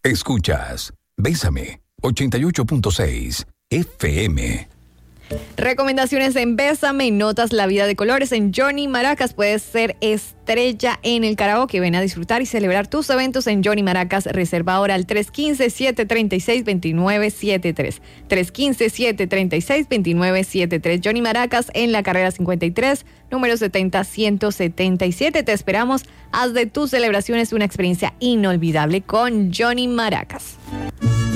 Escuchas Bésame 88.6 FM. Recomendaciones en Bésame y notas la vida de colores en Johnny Maracas. Puedes ser estrella en el karaoke. Ven a disfrutar y celebrar tus eventos en Johnny Maracas. Reserva ahora al 315-736-2973. 315-736-2973. Johnny Maracas en la carrera 53, número 70-177. Te esperamos. Haz de tus celebraciones una experiencia inolvidable con Johnny Maracas.